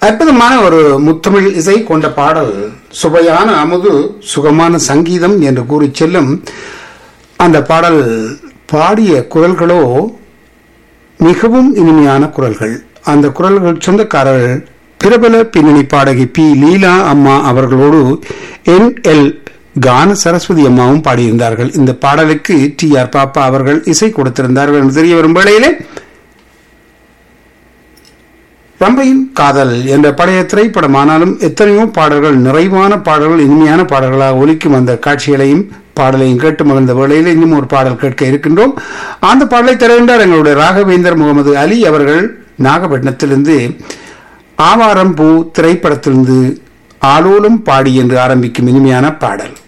அற்புதமான ஒரு முத்தமிழ் இசை கொண்ட பாடல், சுவையான அமுது சுகமான சங்கீதம் என்று கூறி செல்லும் அந்த பாடல். பாடிய குரல்களோ மிகவும் இனிமையான குரல்கள். அந்த குரல்கள் சொந்தக்காரர்கள் பிரபல பின்னணி பாடகி பி லீலா அம்மா அவர்களோடு NL கான சரஸ்வதி அம்மாவும் பாடியிருந்தார்கள். இந்த பாடலுக்கு TR பாப்பா அவர்கள் இசை கொடுத்திருந்தார்கள் என்று தெரிய வரும் வேளையிலே ரம்பையின் காதல் என்ற பழைய திரைப்படம். ஆனாலும் எத்தனையோ பாடல்கள், நிறைவான பாடல்கள், இனிமையான பாடல்களாக ஒலிக்கும் அந்த காட்சிகளையும் பாடலையும் கேட்டு மகிழ்ந்த வேளையில் இன்னும் ஒரு பாடல் கேட்க இருக்கின்றோம். அந்த பாடலை தருகின்றார் எங்களுடைய ராகவேந்தர் முகமது அலி அவர்கள் நாகப்பட்டினத்திலிருந்து. ஆவாரம் பூ திரைப்படத்திலிருந்து ஆலோலம் பாடி என்று ஆரம்பிக்கும் இனிமையான பாடல்.